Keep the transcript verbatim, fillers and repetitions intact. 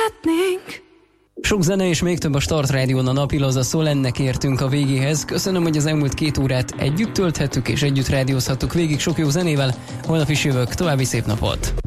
szeretnénk. Sok zene és még több a Start Rádión a Napilaza szól, ennek értünk a végéhez. Köszönöm, hogy az elmúlt két órát együtt tölthettük és együtt rádiózhattuk végig sok jó zenével. Holnap is jövök, további szép napot!